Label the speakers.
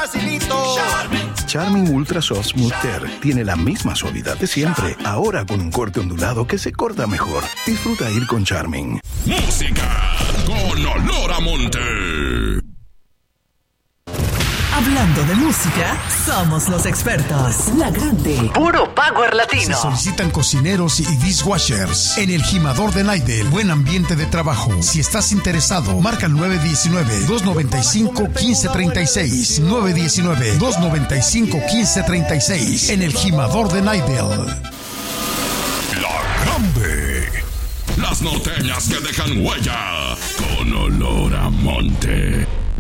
Speaker 1: facilito.
Speaker 2: Charmin Ultra Soft Smooth Tear tiene la misma suavidad de siempre, ahora con un corte ondulado que se corta mejor. Disfruta ir con Charmin.
Speaker 3: Música con olor a monte.
Speaker 4: Hablando de música, somos los expertos. La Grande. Puro Power Latino.
Speaker 5: Se solicitan cocineros y dishwashers en el Jimador de Naidel. Buen ambiente de trabajo. Si estás interesado, marca el 919-295-1536. 919-295-1536 en el Jimador de Naidel.
Speaker 3: La Grande. Las norteñas que dejan huella con olor a monte.